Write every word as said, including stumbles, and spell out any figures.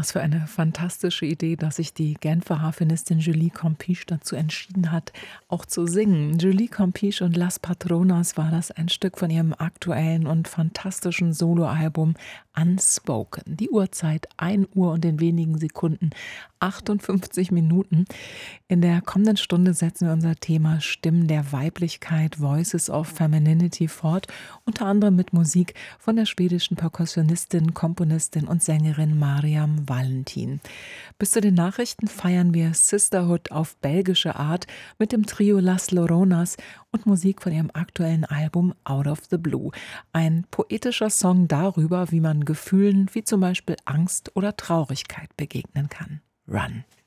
Was für eine fantastische Idee, dass sich die Genfer Harfenistin Julie Compiche dazu entschieden hat, auch zu singen. Julie Compiche und Las Patronas war das ein Stück von ihrem aktuellen und fantastischen Soloalbum Unspoken. Die Uhrzeit ein Uhr und in wenigen Sekunden achtundfünfzig Minuten. In der kommenden Stunde setzen wir unser Thema Stimmen der Weiblichkeit, Voices of Femininity fort, unter anderem mit Musik von der schwedischen Perkussionistin, Komponistin und Sängerin Mariam Valentin. Bis zu den Nachrichten feiern wir Sisterhood auf belgische Art mit dem Trio Las Loronas und Musik von ihrem aktuellen Album Out of the Blue. Ein poetischer Song darüber, wie man Gefühlen wie zum Beispiel Angst oder Traurigkeit begegnen kann. Run.